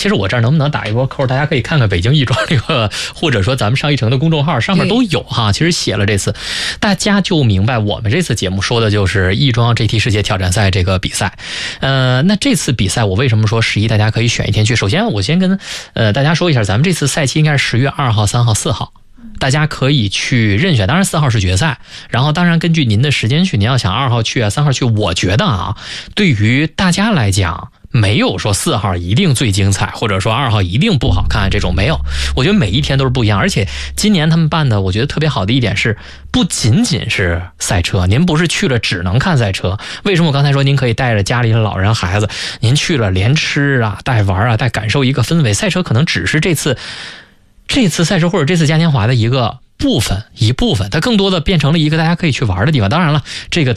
其实我这儿能不能打一波扣，大家可以看看北京亦庄这个，或者说咱们上一城的公众号上面都有哈。其实写了这次，大家就明白我们这次节目说的就是亦庄 GT 世界挑战赛这个比赛。那这次比赛我为什么说11大家可以选一天去？首先我先跟大家说一下，咱们这次赛期应该是10月2号、3号、4号。大家可以去任选，当然4号是决赛，然后当然根据您的时间去，您要想2号去啊3号去，我觉得啊，对于大家来讲没有说4号一定最精彩，或者说2号一定不好看，这种没有，我觉得每一天都是不一样。而且今年他们办的我觉得特别好的一点是，不仅仅是赛车，您不是去了只能看赛车，为什么我刚才说您可以带着家里的老人孩子，您去了连吃啊带玩啊带感受一个氛围，赛车可能只是这次赛车或者这次嘉年华的一部分，它更多的变成了一个大家可以去玩的地方。当然了，这个